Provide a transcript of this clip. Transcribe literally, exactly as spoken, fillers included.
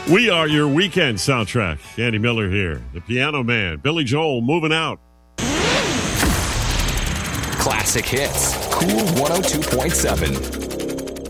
We are your weekend soundtrack. Andy Miller here. The Piano Man. Billy Joel moving out. Classic hits. Cool one oh two point seven.